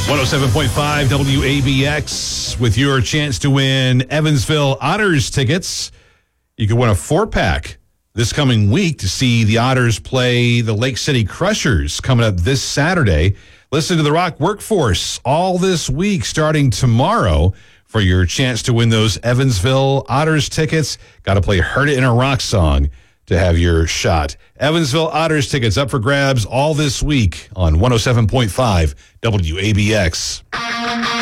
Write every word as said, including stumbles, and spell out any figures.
one oh seven point five W A B X with your chance to win Evansville Otters tickets. You can win a four-pack this coming week to see the Otters play the Lake City Crushers coming up this Saturday. Listen to the Rock Workforce all this week starting tomorrow for your chance to win those Evansville Otters tickets. Got to play Heard It in a Rock song to have your shot. Evansville Otters tickets up for grabs all this week on one oh seven point five W A B X.